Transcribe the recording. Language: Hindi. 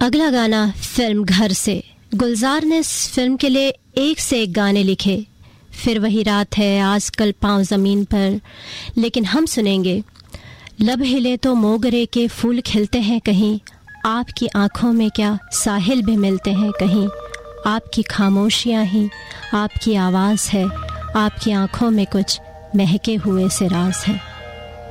अगला गाना फिल्म घर से। गुलजार ने इस फिल्म के लिए एक से एक गाने लिखे। फिर वही रात है, आजकल पाँव ज़मीन पर, लेकिन हम सुनेंगे लब हिले तो मोगरे के फूल खिलते हैं कहीं, आपकी आँखों में क्या साहिल भी मिलते हैं कहीं, आपकी खामोशियाँ ही आपकी आवाज़ है, आपकी आँखों में कुछ महके हुए से राज है।